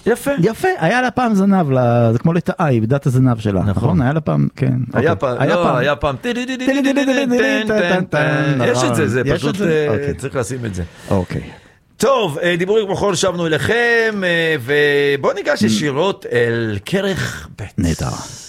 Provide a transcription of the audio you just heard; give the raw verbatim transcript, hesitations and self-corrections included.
יפה. יפה, היה לה פעם זנב, זה כמו לטאה, היא בדת הזנב שלה, נכון? היה לה פעם, כן. היה פעם, לא, היה פעם. יש את זה, זה פשוט, צריך לשים את זה. אוקיי. טוב, דיבורים כמו חול, שבנו אליכם, ובואו ניגש ישירות אל כרך ב'. נהדר.